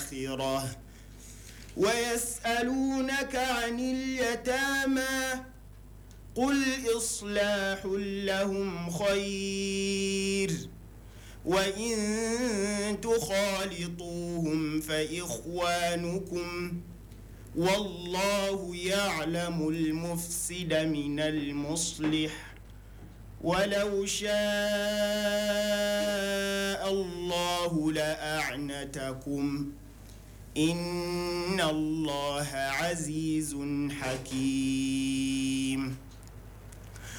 الآخرة ويسألونك عن اليتامى قل إصلاح لهم خير وإن تخالطوهم فإخوانكم والله يعلم المفسد من المصلح ولو شاء الله لأعنتكم إن الله عزيز حكيم.